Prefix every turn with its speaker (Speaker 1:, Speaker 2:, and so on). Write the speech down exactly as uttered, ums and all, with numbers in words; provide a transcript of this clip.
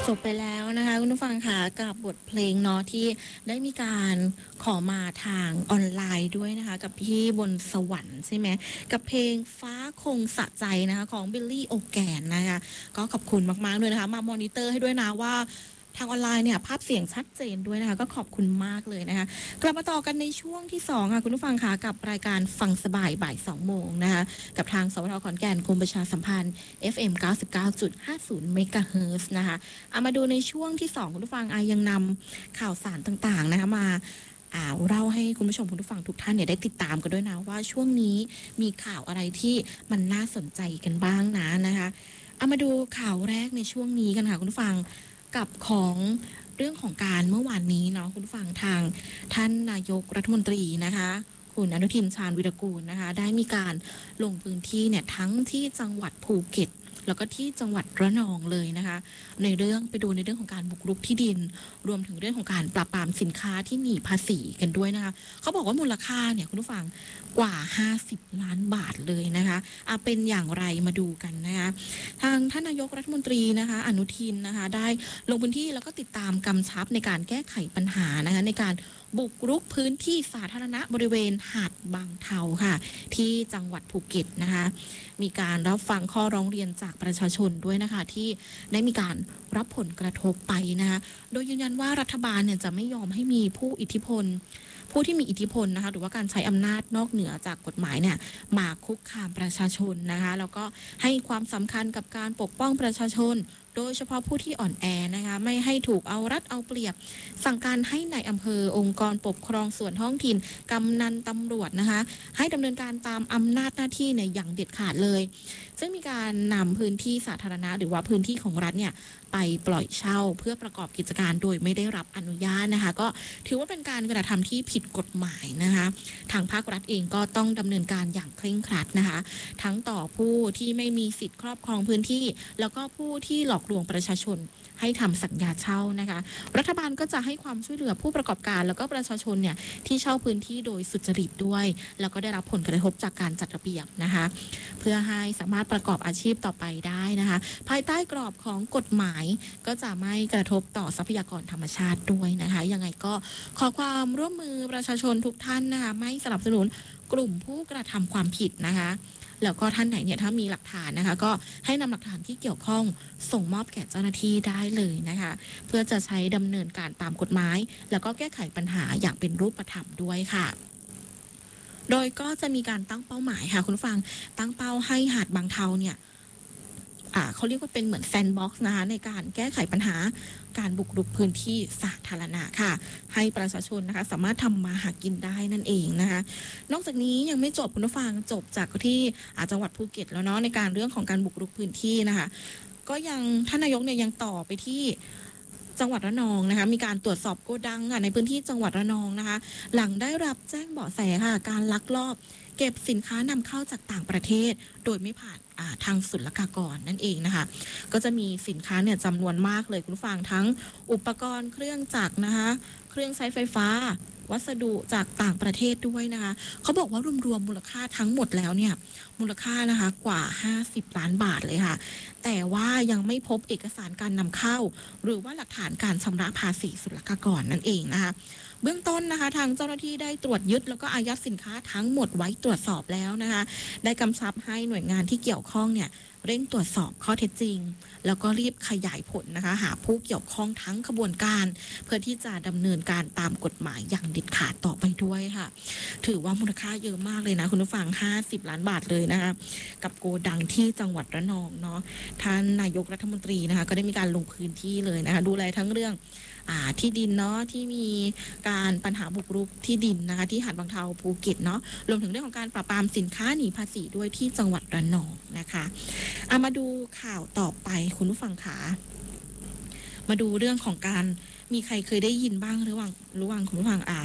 Speaker 1: จบไปแล้วนะคะคุณผู้ฟังค่ะกับบทเพลงเนาะที่ได้มีการขอมาทางออนไลน์ด้วยนะคะกับพี่บนสวรรค์ใช่ไหมกับเพลงฟ้าคงสะใจนะคะของบิลลี่โอแกนนะคะก็ขอบคุณมากๆด้วยนะคะมามอนิเตอร์ให้ด้วยนะว่าทางออนไลน์เนี่ยภาพเสียงชัดเจนด้วยนะคะก็ขอบคุณมากเลยนะคะกลับมาต่อกันในช่วงที่สองค่ะคุณผู้ฟังค่ะกับรายการฟังสบายบ่ายสองโมงนะคะกับทางสวทขอนแก่นกรมประชาสัมพันธ์ เอฟ เอ็ม เก้าสิบเก้าจุดห้าศูนย์ เมกะเฮิรตซ์นะคะเอามาดูในช่วงที่สองคุณผู้ฟังอายังนำข่าวสารต่างๆนะคะมาอ่าเล่าให้คุณผู้ชมคุณผู้ฟังทุกท่านเนี่ยได้ติดตามกันด้วยนะว่าช่วงนี้มีข่าวอะไรที่มันน่าสนใจกันบ้างนะนะคะเอามาดูข่าวแรกในช่วงนี้กันค่ะคุณผู้ฟังกับของเรื่องของการเมื่อวานนี้เนาะคุณผู้ฟังทางท่านนายกรัฐมนตรีนะคะคุณอนุทินชาญวิรากูลนะคะได้มีการลงพื้นที่เนี่ยทั้งที่จังหวัดภูเก็ตแล้วก็ที่จังหวัดระนองเลยนะคะในเรื่องไปดูในเรื่องของการบุกรุกที่ดินรวมถึงเรื่องของการปราบปรามสินค้าที่หนีภาษีกันด้วยนะคะเขาบอกว่ามูลค่าเนี่ยคุณผู้ฟังกว่าห้าสิบล้านบาทเลยนะคะเอาเป็นอย่างไรมาดูกันนะคะทางท่านนายกรัฐมนตรีนะคะอนุทินนะคะได้ลงพื้นที่แล้วก็ติดตามกำชับในการแก้ไขปัญหานะคะในการบุกรุกพื้นที่สาธารณะบริเวณหาดบางเทาค่ะที่จังหวัดภูเก็ตนะคะมีการรับฟังข้อร้องเรียนจากประชาชนด้วยนะคะที่ได้มีการรับผลกระทบไปนะคะโดยยืนยันว่ารัฐบาลเนี่ยจะไม่ยอมให้มีผู้อิทธิพลผู้ที่มีอิทธิพลนะคะหรือว่าการใช้อำนาจนอกเหนือจากกฎหมายเนี่ยมาคุกคามประชาชนนะคะแล้วก็ให้ความสำคัญกับการปกป้องประชาชนโดยเฉพาะผู้ที่อ่อนแอนะคะไม่ให้ถูกเอารัดเอาเปรียบสั่งการให้ในอำเภอองค์กรปกครองส่วนท้องถิ่นกำนันตำรวจนะคะให้ดำเนินการตามอำนาจหน้าที่เนี่ยอย่างเด็ดขาดเลยซึ่งมีการนำพื้นที่สาธารณะหรือว่าพื้นที่ของรัฐเนี่ยไปปล่อยเช่าเพื่อประกอบกิจการโดยไม่ได้รับอนุญาตนะคะก็ถือว่าเป็นการกระทำที่ผิดกฎหมายนะคะทางภาครัฐเองก็ต้องดำเนินการอย่างเคร่งครัดนะคะทั้งต่อผู้ที่ไม่มีสิทธิ์ครอบครองพื้นที่แล้วก็ผู้ที่หลอกลวงประชาชนให้ทำสัญญาเช่านะคะรัฐบาลก็จะให้ความช่วยเหลือผู้ประกอบการแล้วก็ประชาชนเนี่ยที่เช่าพื้นที่โดยสุจริตด้วยแล้วก็ได้รับผลกระทบจากการจัดระเบียบนะคะเพื่อให้สามารถประกอบอาชีพต่อไปได้นะคะภายใต้กรอบของกฎหมายก็จะไม่กระทบต่อทรัพยากรธรรมชาติด้วยนะคะยังไงก็ขอความร่วมมือประชาชนทุกท่านนะคะไม่สนับสนุนกลุ่มผู้กระทำความผิดนะคะแล้วก็ท่านไหนเนี่ยถ้ามีหลักฐานนะคะก็ให้นำหลักฐานที่เกี่ยวข้องส่งมอบแก่เจ้าหน้าที่ได้เลยนะคะเพื่อจะใช้ดำเนินการตามกฎหมายแล้วก็แก้ไขปัญหาอย่างเป็นรูปธรรมด้วยค่ะโดยก็จะมีการตั้งเป้าหมายค่ะคุณผู้ฟังตั้งเป้าให้หาดบางเทาเนี่ยอ่าเขาเรียกว่าเป็นเหมือนแซนด์บ็อกซ์นะคะในการแก้ไขปัญหาการบุกรุกพื้นที่สาธารณะค่ะให้ประชาชนนะคะสามารถทำมาหากินได้นั่นเองนะคะนอกจากนี้ยังไม่จบคุณผู้ฟังจบจากที่จังหวัดภูเก็ตแล้วเนาะในการเรื่องของการบุกรุกพื้นที่นะคะก็ยังท่านนายกเนี่ยยังต่อไปที่จังหวัดระนองนะคะมีการตรวจสอบโกดังค่ะในพื้นที่จังหวัดระนองนะคะหลังได้รับแจ้งเบาะแสค่ะการลักลอบเก็บสินค้านำเข้าจากต่างประเทศโดยไม่ผ่านทางศุลกากรนั่นเองนะคะก็จะมีสินค้าเนี่ยจำนวนมากเลยคุณผู้ฟังทั้งอุปกรณ์เครื่องจักรนะคะเครื่องใช้ไฟฟ้าวัสดุจากต่างประเทศด้วยนะคะเขาบอกว่ารวมๆมูลค่าทั้งหมดแล้วเนี่ยมูลค่านะคะกว่าห้าสิบล้านบาทเลยค่ะแต่ว่ายังไม่พบเอกสารการนำเข้าหรือว่าหลักฐานการชำระภาษีศุลกากรนั่นเองนะคะเบื้องต้นนะคะทางเจ้าหน้าที่ได้ตรวจยึดแล้วก็อายัดสินค้าทั้งหมดไว้ตรวจสอบแล้วนะคะได้กำชับให้หน่วยงานที่เกี่ยวข้องเนี่ยเร่งตรวจสอบข้อเท็จจริงแล้วก็รีบขยายผลนะคะหาผู้เกี่ยวข้องทั้งขบวนการเพื่อที่จะดำเนินการตามกฎหมายอย่างเด็ดขาดต่อไปด้วยค่ะถือว่ามูลค่าเยอะมากเลยนะคุณผู้ฟังห้าสิบล้านบาทเลยนะคะกับโกดังที่จังหวัดระนองเนาะท่านนายกรัฐมนตรีนะคะก็ได้มีการลงพื้นที่เลยนะคะดูแลทั้งเรื่องที่ดินเนาะที่มีการปัญหาบุกรุกที่ดินนะคะที่หาดบางเทาภูเก็ตเนาะรวมถึงเรื่องของการปราบปรามสินค้าหนีภาษีด้วยที่จังหวัดระนองนะคะเอามาดูข่าวต่อไปคุณผู้ฟังค่ะมาดูเรื่องของการมีใครเคยได้ยินบ้างหรือว่าระหว่างคุณผู้ฟังอ่า